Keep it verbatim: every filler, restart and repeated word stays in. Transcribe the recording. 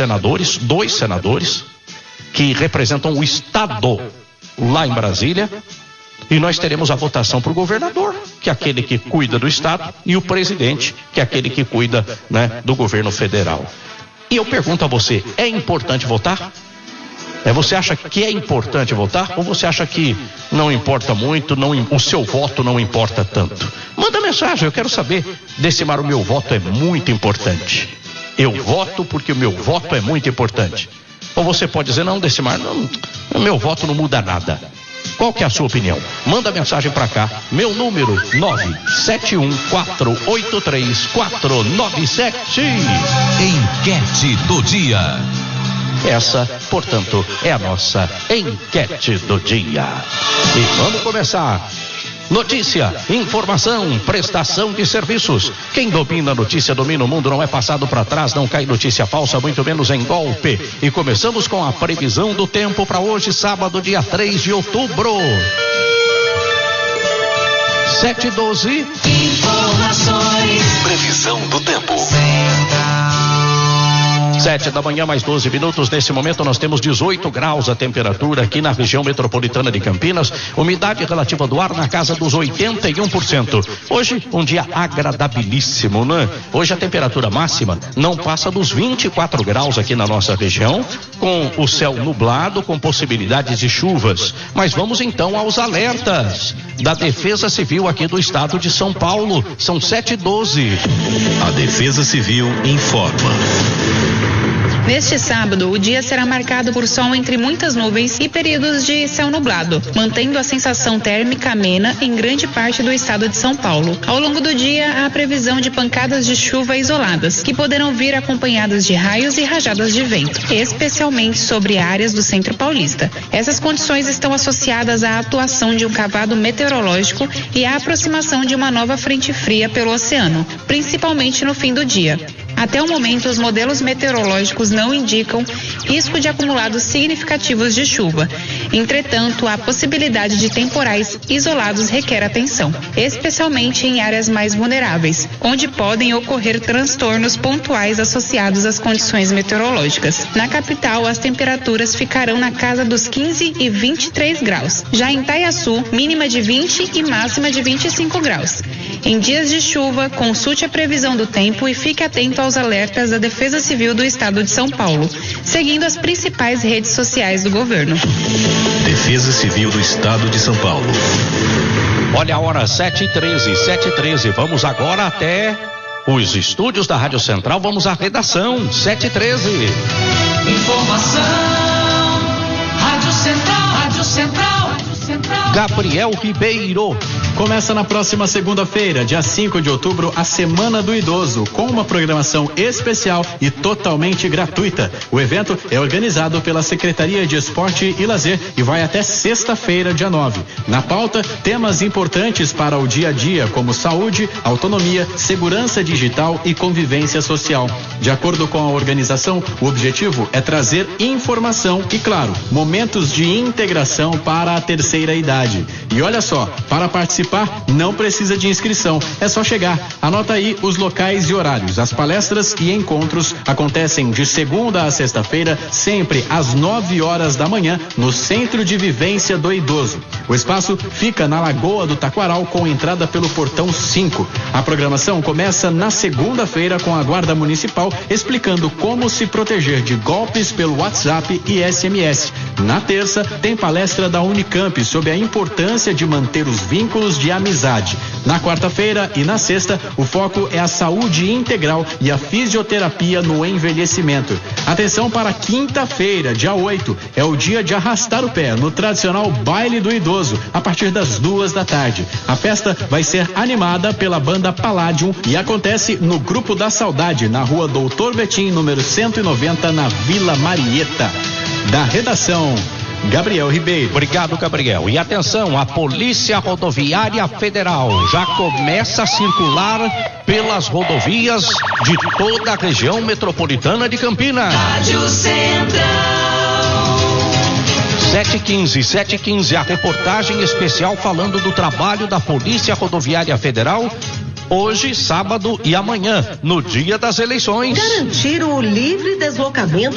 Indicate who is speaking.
Speaker 1: senadores, dois senadores, que representam o Estado lá em Brasília, e nós teremos a votação para o governador, que é aquele que cuida do Estado, e o presidente, que é aquele que cuida, né, do governo federal. E eu pergunto a você, é importante votar? É, você acha que é importante votar ou você acha que não importa muito, não, o seu voto não importa tanto? Manda mensagem, eu quero saber. Decimar o meu voto é muito importante. Eu voto porque o meu voto é muito importante. Ou você pode dizer, não, Decimar, não, o meu voto não muda nada. Qual que é a sua opinião? Manda mensagem pra cá. Meu número nove sete um quatro oito três quatro nove sete.
Speaker 2: Enquete do dia.
Speaker 1: Essa, portanto, é a nossa enquete do dia. E vamos começar. Notícia, informação, prestação de serviços. Quem domina a notícia domina o mundo, não é passado para trás, não cai notícia falsa, muito menos em golpe. E começamos com a previsão do tempo para hoje, sábado, dia três de outubro. sete e doze.
Speaker 2: Informações. Previsão do tempo.
Speaker 1: Sete da manhã, mais doze minutos. Nesse momento nós temos dezoito graus a temperatura aqui na região metropolitana de Campinas. Umidade relativa do ar na casa dos oitenta e um por cento. Hoje, um dia agradabilíssimo, né? Hoje a temperatura máxima não passa dos vinte e quatro graus aqui na nossa região, com o céu nublado, com possibilidades de chuvas. Mas vamos então aos alertas da Defesa Civil aqui do estado de São Paulo. São sete e doze.
Speaker 2: A Defesa Civil informa.
Speaker 3: Neste sábado, o dia será marcado por sol entre muitas nuvens e períodos de céu nublado, mantendo a sensação térmica amena em grande parte do estado de São Paulo. Ao longo do dia, há previsão de pancadas de chuva isoladas, que poderão vir acompanhadas de raios e rajadas de vento, especialmente sobre áreas do centro paulista. Essas condições estão associadas à atuação de um cavado meteorológico e à aproximação de uma nova frente fria pelo oceano, principalmente no fim do dia. Até o momento, os modelos meteorológicos não indicam risco de acumulados significativos de chuva. Entretanto, a possibilidade de temporais isolados requer atenção, especialmente em áreas mais vulneráveis, onde podem ocorrer transtornos pontuais associados às condições meteorológicas. Na capital, as temperaturas ficarão na casa dos quinze e vinte e três graus. Já em Itaiaçu, mínima de vinte e máxima de vinte e cinco graus. Em dias de chuva, consulte a previsão do tempo e fique atento aos alertas da Defesa Civil do Estado de São Paulo, seguindo as principais redes sociais do governo.
Speaker 2: Defesa Civil do Estado de São Paulo.
Speaker 1: Olha a hora, sete e treze, sete e treze. Vamos agora até os estúdios da Rádio Central, vamos à redação, sete e treze.
Speaker 4: Informação, Rádio Central, Rádio Central, Rádio Central.
Speaker 1: Gabriel Ribeiro.
Speaker 5: Começa na próxima segunda-feira, dia cinco de outubro, a Semana do Idoso, com uma programação especial e totalmente gratuita. O evento é organizado pela Secretaria de Esporte e Lazer e vai até sexta-feira, dia nove. Na pauta, temas importantes para o dia a dia, como saúde, autonomia, segurança digital e convivência social. De acordo com a organização, o objetivo é trazer informação e, claro, momentos de integração para a terceira idade. E olha só, para participar não precisa de inscrição, é só chegar. Anota aí os locais e horários. As palestras e encontros acontecem de segunda a sexta-feira, sempre às nove horas da manhã, no Centro de Vivência do Idoso. O espaço fica na Lagoa do Taquaral, com entrada pelo portão cinco. A programação começa na segunda-feira com a Guarda Municipal explicando como se proteger de golpes pelo WhatsApp e S M S. Na terça, tem palestra da Unicamp sobre a importância de manter os vínculos de amizade. Na quarta-feira e na sexta, o foco é a saúde integral e a fisioterapia no envelhecimento. Atenção para quinta-feira, dia oito, é o dia de arrastar o pé no tradicional Baile do Idoso, a partir das duas da tarde. A festa vai ser animada pela banda Palladium e acontece no Grupo da Saudade, na rua Doutor Betim, número cento e noventa, na Vila Marieta. Da redação, Gabriel Ribeiro.
Speaker 1: Obrigado, Gabriel. E atenção, a Polícia Rodoviária Federal já começa a circular pelas rodovias de toda a região metropolitana de Campinas.
Speaker 4: Rádio Central.
Speaker 1: sete e quinze, sete e quinze, a reportagem especial falando do trabalho da Polícia Rodoviária Federal hoje, sábado e amanhã, no dia das eleições.
Speaker 6: Garantir o livre deslocamento